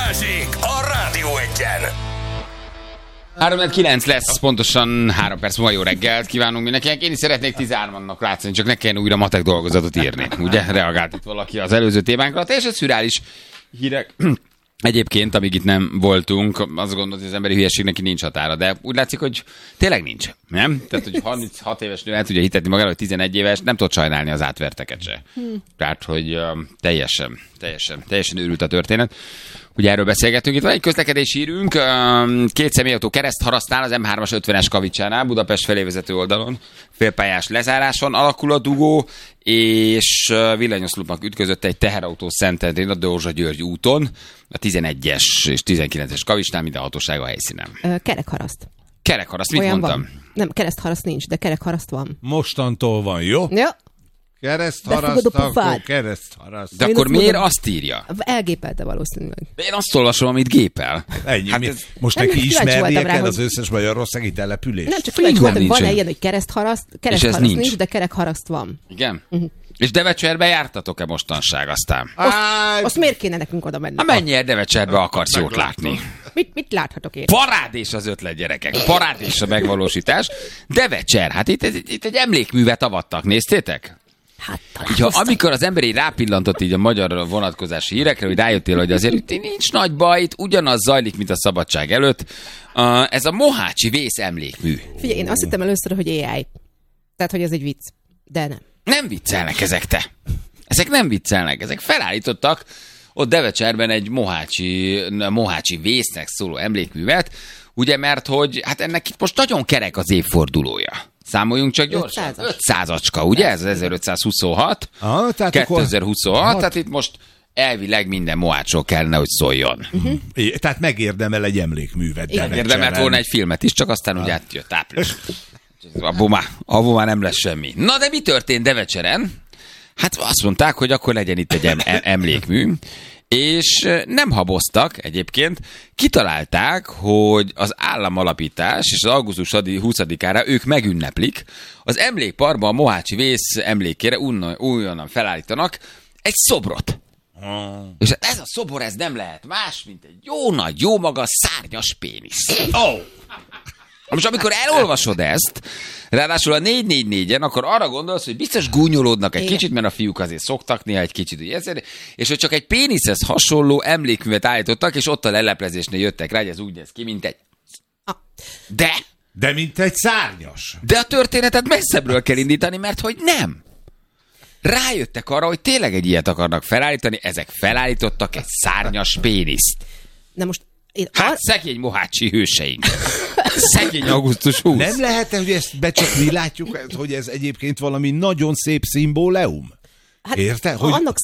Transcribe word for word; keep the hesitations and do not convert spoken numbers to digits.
Balázsék a Rádió Egyen. három kilenc lesz, pontosan három perc múlva. Jó reggelt kívánunk mindenkinek. Én is szeretnék tizenháromnak látszani, csak ne kelljen újra matek dolgozatot írni. Ugye? Reagált itt valaki az előző témánkra. Teljesen szürális hírek. Egyébként, amíg itt nem voltunk, azt gondolod, hogy az emberi hülyeségnek nincs határa, de úgy látszik, hogy tényleg nincs. Nem? Tehát, hogy harminchat éves nő el tudja hitetni magára, hogy tizenegy éves, nem tud sajnálni az átverteket se. Hmm. Tehát, hogy uh, teljesen, teljesen, teljesen őrült a történet. Ugye erről beszélgetünk. Itt van egy közlekedési hírünk. Két személyautó keresztharasztnál az em hármas ötvenes Kavicsánál, Budapest felé vezető oldalon, félpályás lezáráson alakul a dugó, és villanyoszlopnak ütközött egy teherautó Szentendrén a Dózsa-György úton, a tizenegyes és tizenkilences Kavicsnál, minden hatóság a helyszínen. Ö, kerekharaszt. Kerekharaszt, mit Olyan mondtam? Van. Nem, keresztharaszt nincs, de kerekharaszt van. Mostantól van, jó? Ja. Keresztharaszt, akkor keresztharaszt. De Én akkor azt miért mondom, azt írja? Elgépelte valószínűleg. De én azt olvasom, amit gépel. Ennyi. Hát Hát ez... Most Nem, neki kíváncsi ismernie voltam rá, kell hogy- az összes magyarországi település. Nem, csak Így kíváncsi van, voltam, van-e nincsen. ilyen, hogy keresztharaszt, keresztharaszt nincs. nincs, de kerekharaszt van. Igen? Uh-huh. És Devecserbe jártatok-e mostanság aztán? Á, Azt miért kéne nekünk oda menni? Ha mennyire Devecserbe akarsz jót látni? Mit, mit láthatok én? Parádés az ötlet, gyerekek. Parádés a megvalósítás. Devecser, hát itt, itt, itt egy emlékművet avattak, néztétek? Hát, Így, ha, amikor az ember így rápillantott így a magyar vonatkozási hírekre, hogy rájöttél, hogy azért itt nincs nagy baj, itt ugyanaz zajlik, mint a szabadság előtt. Uh, ez a Mohácsi vész emlékmű. Figyelj, én azt hittem először, hogy á i. Tehát, hogy ez egy vicc. De nem. Nem viccelnek ezek, te. Ezek nem viccelnek, ezek felállítottak ott Devecserben egy Mohácsi, Mohácsi vésznek szóló emlékművet, ugye, mert hogy hát ennek itt most nagyon kerek az évfordulója. Számoljunk csak gyorsan. ötszázas. ötszázacska, ugye? Ez ezerötszázhuszonhat. Ah, tehát akkor- kétezer-huszonhat, tehát itt most elvileg minden Mohácsról kellene, hogy szóljon. Uh-huh. É, Tehát megérdemel egy emlékművet. Érdemelt Devecserben. volna egy filmet is, csak aztán úgy átjött április. Abból már, abból már nem lesz semmi. Na de mi történt Devecseren? Hát azt mondták, hogy akkor legyen itt egy em- em- emlékmű, és nem haboztak egyébként. Kitalálták, hogy az államalapítás és az augusztus huszadikára ők megünneplik. Az emlékparkban a Mohácsi vész emlékére újonnan felállítanak egy szobrot. És ez a szobor, ez nem lehet más, mint egy jó nagy, jó magas, szárnyas pénisz. Oh. Most amikor elolvasod ezt, ráadásul a négy négy négyen, akkor arra gondolsz, hogy biztos gúnyolódnak egy Igen. kicsit, mert a fiúk azért szoktak néha egy kicsit, ugye, ezért, és hogy csak egy péniszhez hasonló emlékművet állítottak, és ott a leleplezésnél jöttek rá, hogy ez úgy néz ki, mint egy... Ah. De, De mint egy szárnyas. de a történetet messzebbről kell indítani, mert hogy nem. Rájöttek arra, hogy tényleg egy ilyet akarnak felállítani, ezek felállítottak egy szárnyas péniszt. Na most én Hát ar- szegény Mohácsi hőseink. Szegény augusztus huszadika. Nem lehet, hogy ezt be csak mi látjuk, hogy ez egyébként valami nagyon szép szimbóleum? hát Érted? Hogy- annak